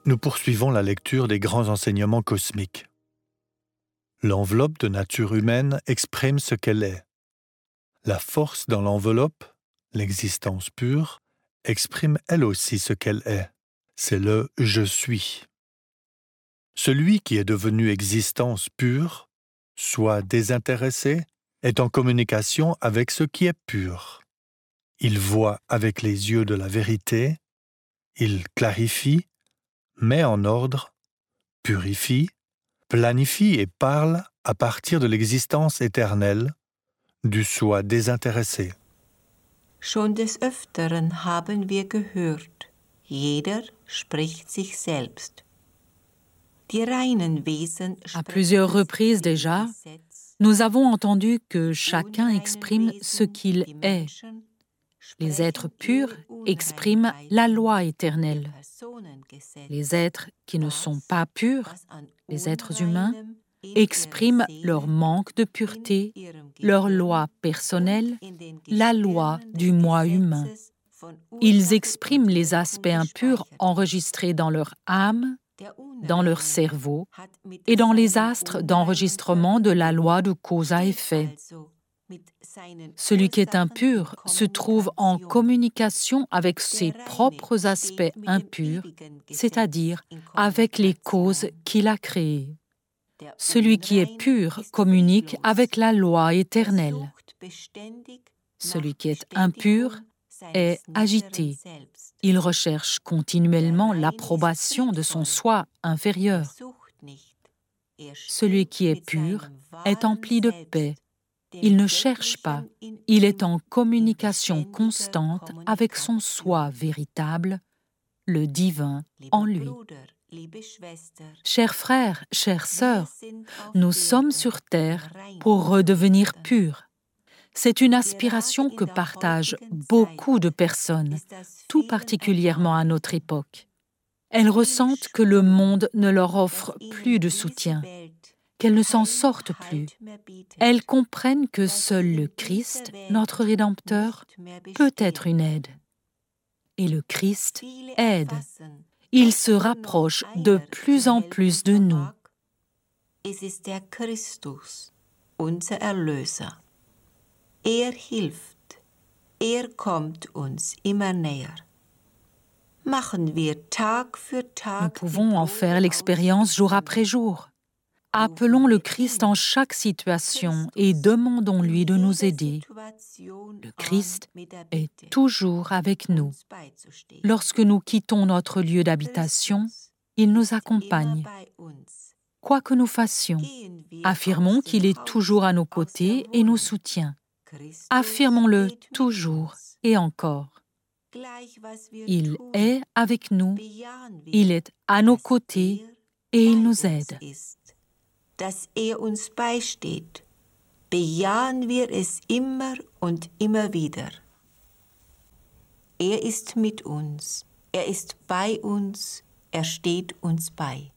Nous poursuivons la lecture des grands enseignements cosmiques. L'enveloppe de nature humaine exprime ce qu'elle est. La force dans l'enveloppe, l'existence pure, exprime elle aussi ce qu'elle est. C'est le « je suis ». Celui qui est devenu existence pure, soit désintéressé, est en communication avec ce qui est pur. Il voit avec les yeux de la vérité, il clarifie, met en ordre, purifie, planifie et parle à partir de l'existence éternelle, du soi désintéressé. Schon des Öfteren haben wir gehört, jeder spricht sich selbst. Die reinen Wesen À plusieurs reprises déjà, nous avons entendu que chacun exprime ce qu'il est. Les êtres purs expriment la loi éternelle. Les êtres qui ne sont pas purs, les êtres humains, expriment leur manque de pureté, leur loi personnelle, la loi du moi humain. Ils expriment les aspects impurs enregistrés dans leur âme, dans leur cerveau et dans les astres d'enregistrement de la loi de cause à effet. Celui qui est impur se trouve en communication avec ses propres aspects impurs, c'est-à-dire avec les causes qu'il a créées. Celui qui est pur communique avec la loi éternelle. Celui qui est impur est agité. Il recherche continuellement l'approbation de son soi inférieur. Celui qui est pur est empli de paix. Il ne cherche pas, il est en communication constante avec son soi véritable, le divin en lui. Chers frères, chères sœurs, nous sommes sur terre pour redevenir purs. C'est une aspiration que partagent beaucoup de personnes, tout particulièrement à notre époque. Elles ressentent que le monde ne leur offre plus de soutien, qu'elles ne s'en sortent plus. Elles comprennent que seul le Christ, notre Rédempteur, peut être une aide. Et le Christ aide. Il se rapproche de plus en plus de nous. Es ist der Christus, unser Erlöser. Hilft. Kommt uns immer näher. Machen wir Tag für Tag. Nous pouvons en faire l'expérience jour après jour. Appelons le Christ en chaque situation et demandons-lui de nous aider. Le Christ est toujours avec nous. Lorsque nous quittons notre lieu d'habitation, il nous accompagne. Quoi que nous fassions, affirmons qu'il est toujours à nos côtés et nous soutient. Affirmons-le toujours et encore. Il est avec nous, il est à nos côtés et il nous aide. Dass uns beisteht, bejahen wir es immer und immer wieder. Ist mit uns, ist bei uns, steht uns bei.